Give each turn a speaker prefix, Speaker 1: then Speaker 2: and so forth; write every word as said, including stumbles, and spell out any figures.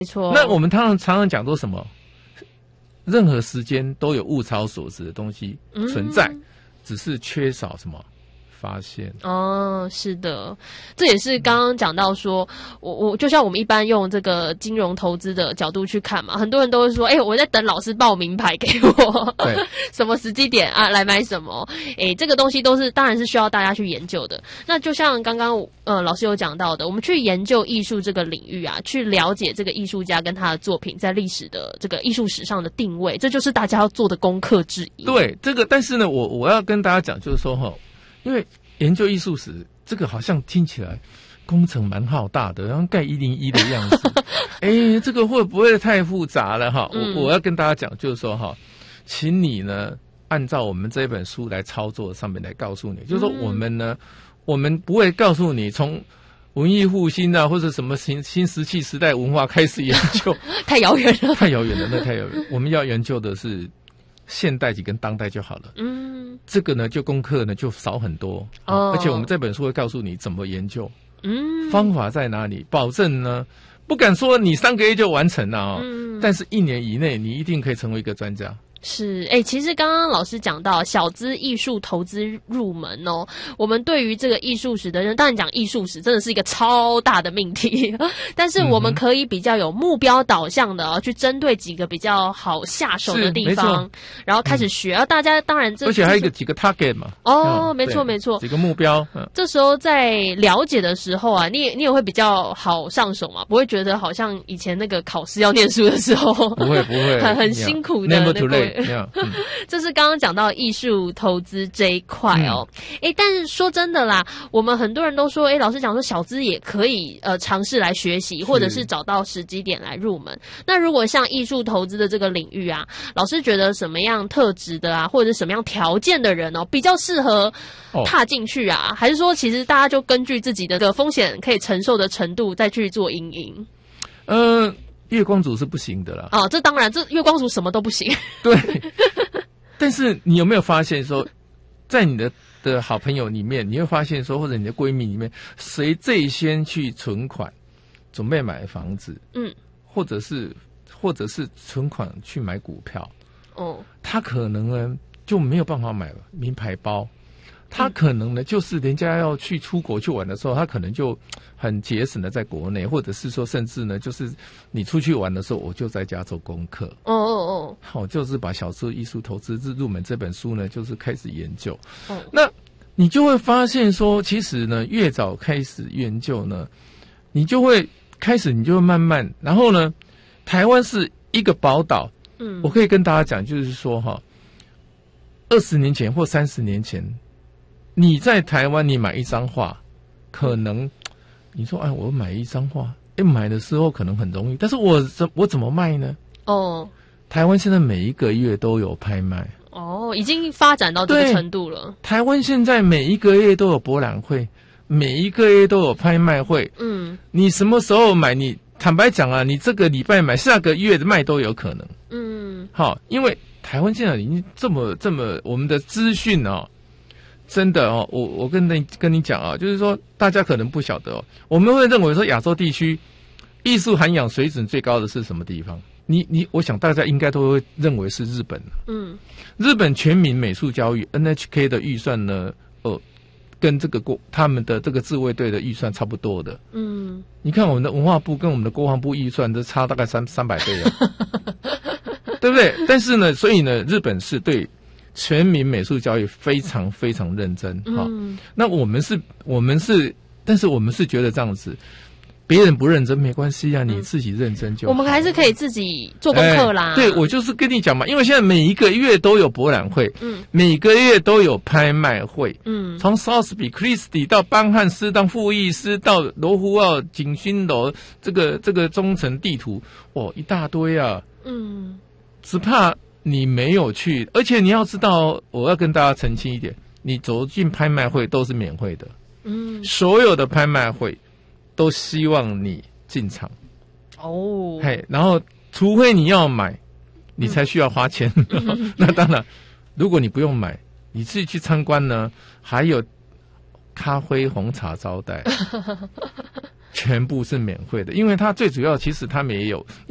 Speaker 1: 没错。
Speaker 2: 那我们常常常常讲说什么？任何时间都有物超所值的东西存在，嗯、只是缺少什么？发现
Speaker 1: 哦，是的，这也是刚刚讲到说，我我就像我们一般用这个金融投资的角度去看嘛，很多人都会说，哎、欸，我在等老师报名牌给我，对，什么时机点啊来买什么，哎、欸，这个东西都是当然是需要大家去研究的。那就像刚刚呃老师有讲到的，我们去研究艺术这个领域啊，去了解这个艺术家跟他的作品在历史的这个艺术史上的定位，这就是大家要做的功课之一。
Speaker 2: 对，这个但是呢，我我要跟大家讲，就是说哈。因为研究艺术史，这个好像听起来工程蛮浩大的，然后盖一零一的样子，哎、欸，这个会不会太复杂了哈？嗯、我我要跟大家讲，就是说哈，请你呢按照我们这本书来操作，上面来告诉你，就是说我们呢，嗯、我们不会告诉你从文艺复兴啊或者什么新新石器时代文化开始研究，
Speaker 1: 太遥远了，
Speaker 2: 太遥远了，那太遥远。我们要研究的是现代及跟当代就好了。嗯，这个呢，就功课呢就少很多。哦，而且我们这本书会告诉你怎么研究，嗯，方法在哪里，保证呢，不敢说你三个月就完成了哦，嗯，但是一年以内你一定可以成为一个专家。
Speaker 1: 是，哎、欸，其实刚刚老师讲到小资艺术投资入门哦，我们对于这个艺术史的人，当然讲艺术史真的是一个超大的命题，但是我们可以比较有目标导向的哦，去针对几个比较好下手的地方，然后开始学。然后、嗯、大家当然这
Speaker 2: 而且还有一个几个 target 嘛，
Speaker 1: 哦，嗯、没错没错，
Speaker 2: 几个目标。嗯，
Speaker 1: 这时候在了解的时候啊，你也你也会比较好上手嘛，不会觉得好像以前那个考试要念书的时候，
Speaker 2: 不会不会，
Speaker 1: 很很辛苦的。
Speaker 2: Never too late。嗯、
Speaker 1: 这是刚刚讲到艺术投资这一块哦，哎、嗯，但是说真的啦，我们很多人都说，哎，老师讲说小资也可以呃尝试来学习，或者是找到时机点来入门。那如果像艺术投资的这个领域啊，老师觉得什么样特质的啊，或者是什么样条件的人哦，比较适合踏进去啊？哦、还是说其实大家就根据自己的这个风险可以承受的程度再去做因应？
Speaker 2: 呃。月光族是不行的啦。
Speaker 1: 哦，这当然，这月光族什么都不行。
Speaker 2: 对，但是你有没有发现说，在你的的好朋友里面，你会发现说，或者你的闺蜜里面，谁最先去存款，准备买房子，嗯，或者是或者是存款去买股票，哦，他可能呢就没有办法买名牌包。他可能呢，就是人家要去出国去玩的时候，他可能就很节省的在国内，或者是说，甚至呢，就是你出去玩的时候，我就在家做功课。哦哦哦，好，就是把《小资艺术投资入门》这本书呢，就是开始研究。哦，那你就会发现说，其实呢，越早开始研究呢，你就会开始，你就会慢慢，然后呢，台湾是一个宝岛。嗯，我可以跟大家讲，就是说哈，二十年前或三十年前。你在台湾，你买一张画，可能你说，哎，我买一张画，哎，买的时候可能很容易，但是我怎我怎么卖呢？哦，台湾现在每一个月都有拍卖，
Speaker 1: 哦，已经发展到这个程度了。
Speaker 2: 台湾现在每一个月都有博览会，每一个月都有拍卖会。嗯，你什么时候买？你坦白讲啊，你这个礼拜买，下个月的卖都有可能。嗯，好，因为台湾现在已经这么这么，我们的资讯啊。真的哦，我我跟你跟你讲啊，就是说大家可能不晓得哦，我们会认为说亚洲地区艺术涵养水准最高的是什么地方？你你，我想大家应该都会认为是日本。嗯，日本全民美术教育 N H K 的预算呢，呃，跟这个国他们的这个自卫队的预算差不多的。嗯，你看我们的文化部跟我们的国防部预算都差大概三三百倍啊，对不对？但是呢，所以呢，日本是对。全民美术教育非常非常认真，哈、嗯。那我们是，我们是，但是我们是觉得这样子，别人不认真没关系啊，你自己认真就好。
Speaker 1: 我们还是可以自己做功课啦。
Speaker 2: 哎、对，我就是跟你讲嘛，因为现在每一个月都有博览会，嗯，每个月都有拍卖会，嗯，从 Sotheby Christie 到邦汉斯到富艺斯到罗浮奥景勋楼，这个这个中城地图，哇，一大堆啊，嗯，只怕。你没有去，而且你要知道，我要跟大家澄清一点，你走进拍卖会都是免费的，嗯，所有的拍卖会都希望你进场，哦，嘿，然后除非你要买，你才需要花钱，嗯、那当然，如果你不用买，你自己去参观呢，还有咖啡红茶招待。 全部是免费的，因为它最主要其实他们也有。